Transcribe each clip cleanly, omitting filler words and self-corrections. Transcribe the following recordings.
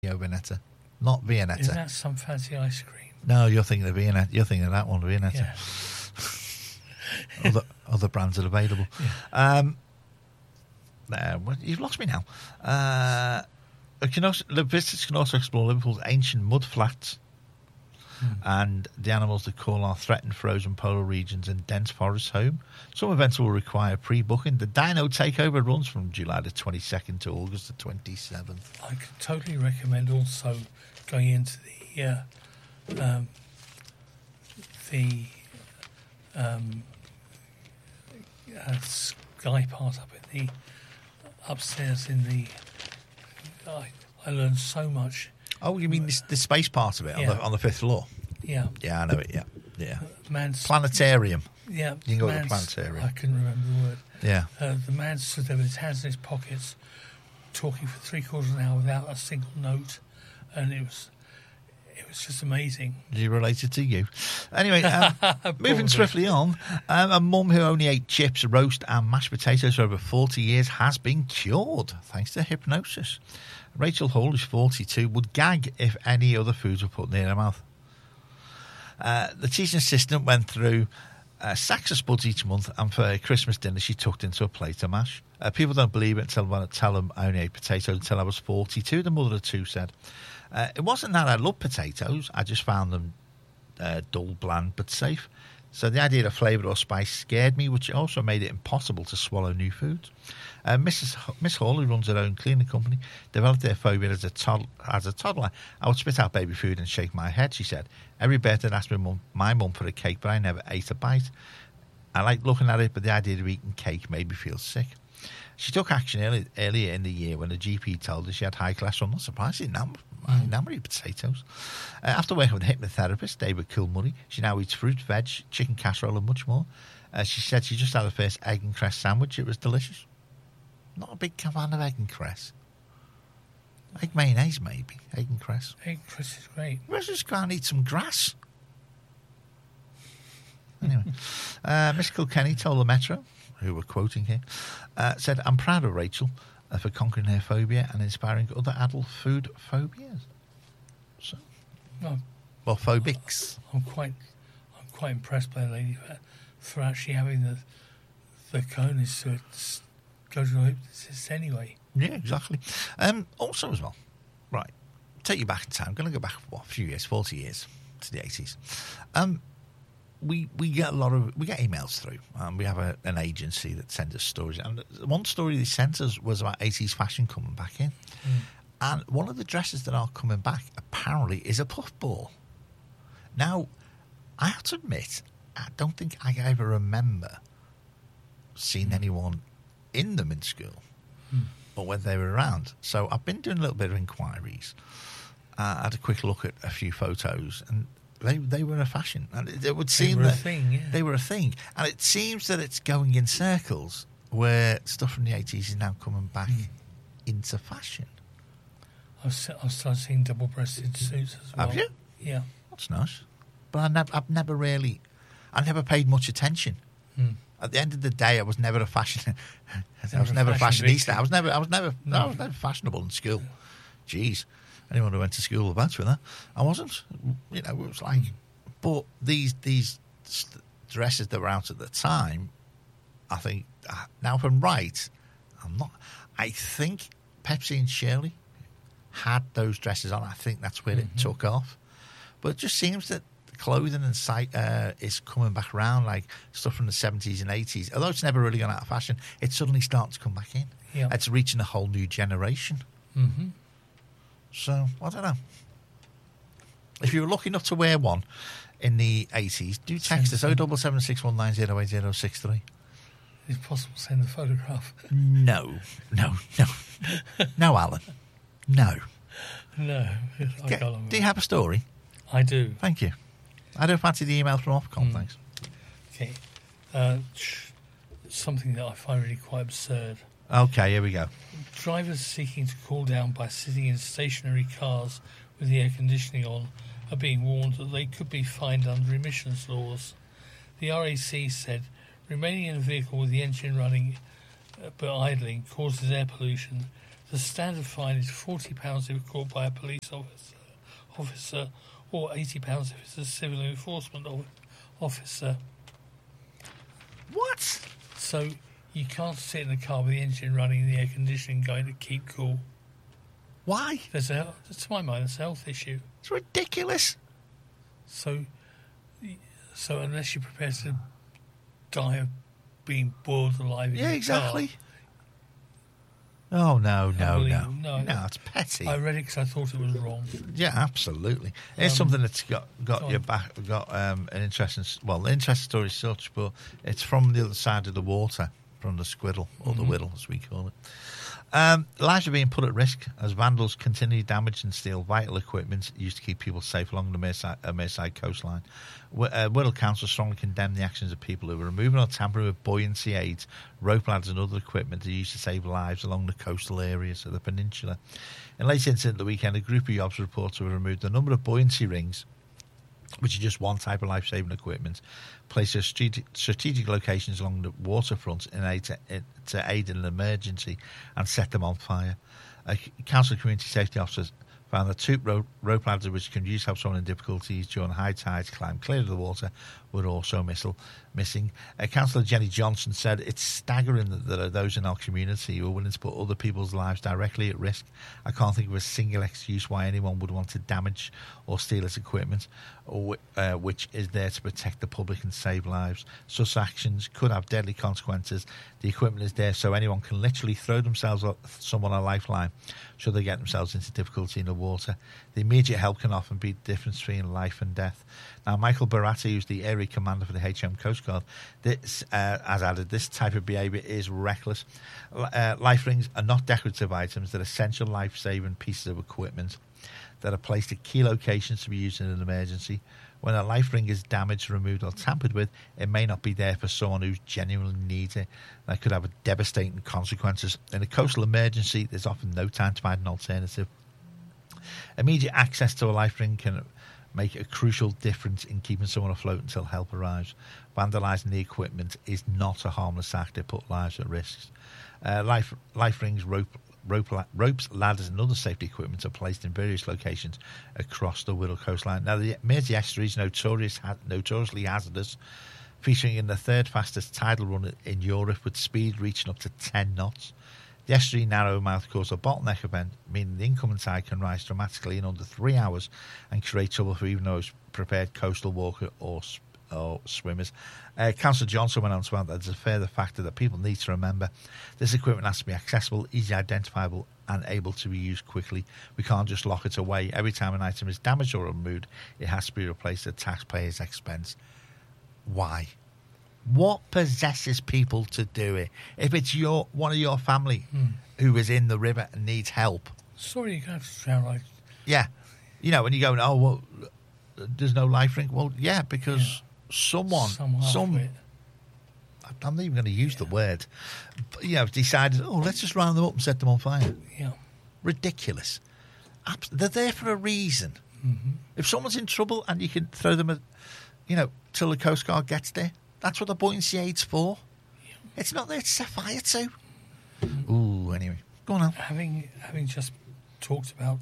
Viennetta, not Viennetta. Isn't that some fancy ice cream? No, you're thinking of Viennetta. You're thinking of that one, Viennetta. Yeah. other brands are available. Yeah. Well, you've lost me now. The visitors can also explore Liverpool's ancient mud flats and the animals that call our threatened frozen polar regions and dense forests home. Some events will require pre-booking. The Dino Takeover runs from July the 22nd to August the 27th. I could totally recommend also going into the sky part up in the upstairs in the. I learned so much. Oh, you mean the space part of it on the fifth floor? Yeah. Yeah, I know it. Yeah. Planetarium. Yeah. You can go to the planetarium. I couldn't remember the word. Yeah. The man stood there with his hands in his pockets, talking for 3/4 of an hour without a single note, and it was just amazing. Is he related to you? Anyway, moving swiftly on, a mum who only ate chips, roast and mashed potatoes for over 40 years has been cured thanks to hypnosis. Rachel Hall, who's 42, would gag if any other foods were put near her mouth. The teaching assistant went through sacks of spuds each month, and for Christmas dinner she tucked into a plate of mash. People don't believe it until I tell them I only ate potatoes until I was 42, the mother of two said. It wasn't that I loved potatoes, I just found them dull, bland but safe. So the idea of flavour or spice scared me, which also made it impossible to swallow new foods. Miss Hall, who runs her own cleaning company, developed their phobia as a toddler. I would spit out baby food and shake my head, she said. Every birthday I'd ask my mum for a cake, but I never ate a bite. I liked looking at it, but the idea of eating cake made me feel sick. She took action earlier in the year when the GP told her she had high cholesterol. Not surprising, I never eat potatoes. After working with a hypnotherapist, David Kilmurray, she now eats fruit, veg, chicken casserole and much more. She said she just had her first egg and cress sandwich. It was delicious. Not a big fan of egg and cress. Egg mayonnaise, maybe. Egg and cress. Egg and cress is great. Let's just go and eat some grass. Anyway, Miss Kilkenny told the Metro, who we're quoting here, said, I'm proud of Rachel for conquering her phobia and inspiring other adult food phobias. So, well, phobics. I'm quite impressed by the lady for actually having the cojones to go to a hypnotist anyway. Yeah, exactly. Also as well, right, take you back in time. I'm going to go back, a few years, 40 years to the 80s. We get we get emails through. We have an agency that sends us stories. And one story they sent us was about 80s fashion coming back in. And one of the dresses that are coming back apparently is a puffball. Now, I have to admit, I don't think I ever remember seeing anyone in them in school or when they were around. So I've been doing a little bit of inquiries. I had a quick look at a few photos, and they were a fashion, and it would seem that they were a thing. And it seems that it's going in circles where stuff from the 80s is now coming back into fashion. I've started seeing double-breasted suits as well. Have you? Yeah. That's nice. But I never paid much attention. At the end of the day, I was never a fashion. I was never a fashionista. I was never fashionable in school. Jeez. Anyone who went to school will vouch for that. I wasn't. It was like, but these dresses that were out at the time, I think, now if I'm right, I'm not. I think Pepsi and Shirley had those dresses on. I think that's where it took off. But it just seems that clothing and is coming back around, like stuff from the 70s and 80s. Although it's never really gone out of fashion, it's suddenly starting to come back in. Yeah. It's reaching a whole new generation. Mm-hmm. So, I don't know. If you were lucky enough to wear one in the 80s, do text us 07761908063. Is it possible to send a photograph? No, Alan. No. No. Do you have a story? I do. Thank you. I don't fancy the email from Ofcom, thanks. Okay. Something that I find really quite absurd. Okay, here we go. Drivers seeking to cool down by sitting in stationary cars with the air conditioning on are being warned that they could be fined under emissions laws. The RAC said remaining in a vehicle with the engine running but idling causes air pollution The standard fine is £40 if caught by a police officer, or £80 if it's a civil enforcement officer. What? So you can't sit in the car with the engine running and the air conditioning going to keep cool. Why? To my mind, it's a health issue. It's ridiculous. So unless you're prepared to die of being boiled alive in your exactly. car, Oh, no, it's petty. I read it because I thought it was wrong. Yeah, absolutely. It's something that's got an interesting story as such, but it's from the other side of the water, from the Squiddle, or the Whittle, as we call it. Lives are being put at risk as vandals continue to damage and steal vital equipment used to keep people safe along the Merseyside coastline. Whittle Council strongly condemned the actions of people who were removing or tampering with buoyancy aids, rope ladders and other equipment used to save lives along the coastal areas of the peninsula. In a late incident the weekend, a group of yobs reported to have removed a number of buoyancy rings, which are just one type of life-saving equipment, placed at strategic locations along the waterfront to aid in an emergency and set them on fire. Council community safety officers found that two rope ladders which can use help someone in difficulties during high tides climb clear of the water were also missing. Councillor Jenny Johnson said it's staggering that there are those in our community who are willing to put other people's lives directly at risk. I can't think of a single excuse why anyone would want to damage or steal its equipment, which is there to protect the public and save lives. Such actions could have deadly consequences. The equipment is there so anyone can literally throw themselves at someone a lifeline should they get themselves into difficulty in the water. The immediate help can often be the difference between life and death. Now, Michael Baratti, who's the area commander for the HM Coast Guard, has added, this type of behaviour is reckless. Life rings are not decorative items. They're essential life-saving pieces of equipment that are placed at key locations to be used in an emergency. When a life ring is damaged, removed or tampered with, it may not be there for someone who genuinely needs it. That could have devastating consequences. In a coastal emergency, there's often no time to find an alternative. Immediate access to a life ring can make a crucial difference in keeping someone afloat until help arrives. Vandalising the equipment is not a harmless act. It puts lives at risk. Life rings, ropes, ladders and other safety equipment are placed in various locations across the Whittle coastline. Now, the Mersey estuary is notoriously hazardous, featuring in the third fastest tidal run in Europe with speed reaching up to 10 knots. The estuary narrow mouth caused a bottleneck event, meaning the incoming tide can rise dramatically in under 3 hours and create trouble for even those prepared coastal walkers or swimmers. Councillor Johnson went on to add that there's a further factor that people need to remember. This equipment has to be accessible, easily identifiable and able to be used quickly. We can't just lock it away. Every time an item is damaged or removed, it has to be replaced at taxpayers' expense. Why? What possesses people to do it? If it's one of your family who is in the river and needs help. Sorry, you have to sound like... Yeah. You know, when you go, oh, well, there's no life ring. Well, yeah, because I'm not even going to use the word, but, decided, let's just round them up and set them on fire. Yeah. Ridiculous. They're there for a reason. Mm-hmm. If someone's in trouble and you can throw them, till the Coast Guard gets there, that's what the buoyancy aid's for. Yeah. It's not there to set fire to. Mm-hmm. Ooh, anyway. Go on now. Having just talked about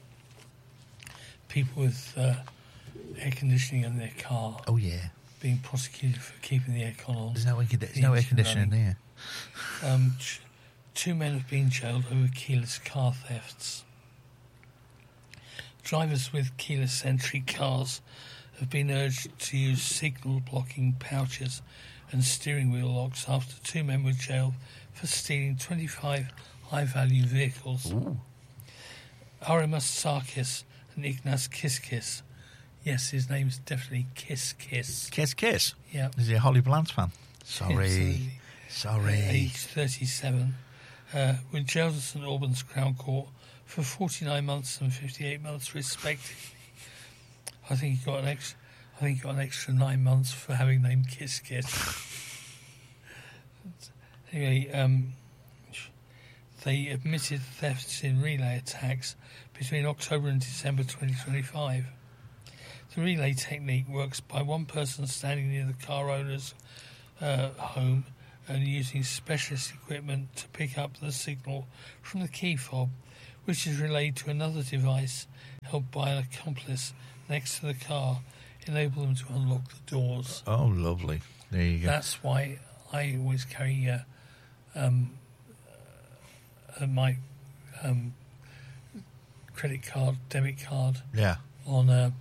people with air conditioning in their car. Oh, yeah. Being prosecuted for keeping the aircon on. There's no air conditioning there. 2 men have been jailed over keyless car thefts. Drivers with keyless entry cars have been urged to use signal-blocking pouches and steering wheel locks after 2 men were jailed for stealing 25 high-value vehicles. Ooh. Arimas Sarkis and Ignas Kiskis. Yes, his name's definitely Kiss. Kiss? Yeah. Is he a Holly Bland fan? Sorry. Age 37. Were jailed at St Albans Crown Court for 49 months and 58 months respectively. I think he got an extra 9 months for having named Kiss. Anyway, they admitted thefts in relay attacks between October and December 2025. The relay technique works by one person standing near the car owner's home and using specialist equipment to pick up the signal from the key fob, which is relayed to another device held by an accomplice next to the car, enable them to unlock the doors. Oh, lovely. There you go. That's why I always carry my credit card, debit card Yeah. on a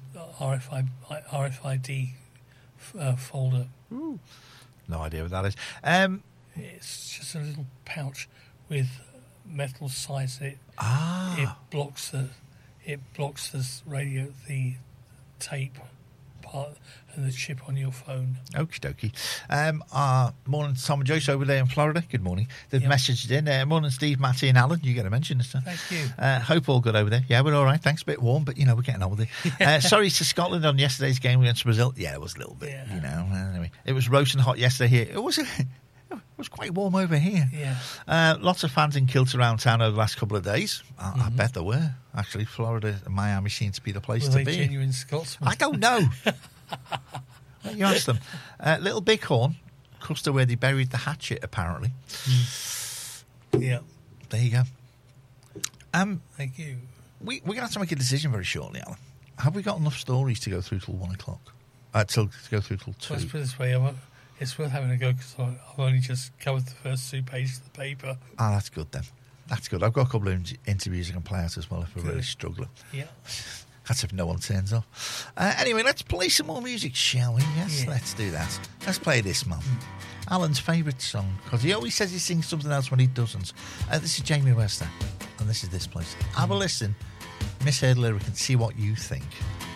RFID folder. Ooh. No idea what that is. It's just a little pouch with metal sides in it. Ah. It blocks the radio, the tape part, and the chip on your phone. Okie dokie. Morning, Tom and Joyce over there in Florida. Good morning. They've messaged in. Morning, Steve, Matty, and Alan. You get a mention this time. Thank you. Hope all good over there. Yeah, we're all right. Thanks. A bit warm, but we're getting on with it. Sorry to Scotland on yesterday's game against Brazil. Yeah, it was a little bit. Anyway, it was roasting hot yesterday here. It was quite warm over here. Yeah. Lots of fans in kilts around town over the last couple of days. I bet there were. Actually, Florida and Miami seems to be the place Were to they be. genuine Scotsmen? I don't know. You ask them. Little Bighorn, close to where they buried the hatchet, apparently. Yeah. There you go. Thank you. We're going to have to make a decision very shortly, Alan. Have we got enough stories to go through till 1 o'clock? To go through till 2? Let's put it this way. It's worth having a go because I've only just covered the first 2 pages of the paper. Ah, that's good then. That's good. I've got a couple of interviews I can play out as well if we're really struggling. Yeah. That's if no one turns off. Anyway, let's play some more music, shall we? Yes, let's do that. Let's play this, man. Alan's favourite song, because he always says he sings something else when he doesn't. This is Jamie Wester, and this is This Place. Have a listen, misheard lyric, and see what you think.